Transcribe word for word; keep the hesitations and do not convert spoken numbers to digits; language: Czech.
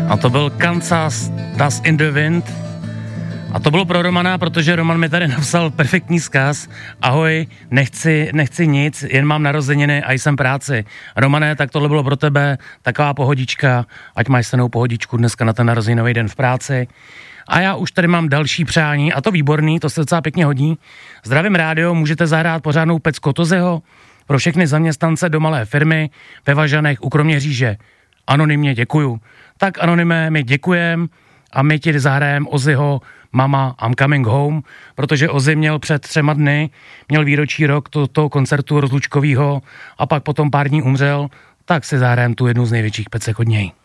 A to byl Kansas Dust in the Wind. A to bylo pro Romana, protože Roman mi tady napsal perfektní vzkaz. Ahoj, nechci, nechci nic, jen mám narozeniny a jsem práci. Romane, tak tohle bylo pro tebe taková pohodička, ať máš stejnou pohodičku dneska na ten narozeninový den v práci. A já už tady mám další přání, a to výborný, to se docela pěkně hodí. Zdravím rádio, můžete zahrát pořádnou Pecko Tozeho pro všechny zaměstnance do malé firmy ve Važanech u Kroměříže. Anonymně děkuju. Tak anonymé, my děkujem a my ti zahrajem Ozzyho Mama, I'm coming home, protože Ozzy měl před třema dny, měl výročí rok to, toho koncertu rozlučkovýho a pak potom pár dní umřel, tak si zahrajem tu jednu z největších pecek od něj.